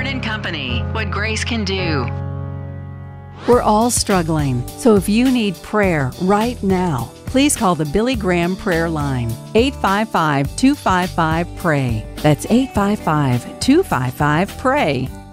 Barn and Company, what grace can do. We're all struggling, so if you need prayer right now, please call the Billy Graham Prayer Line, 855-255-PRAY. That's 855-255-PRAY.